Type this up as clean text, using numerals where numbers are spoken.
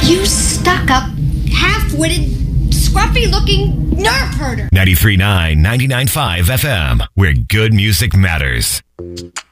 You stuck-up, half-witted, scruffy-looking nerve herder. 93.9, 99.5 FM, where good music matters.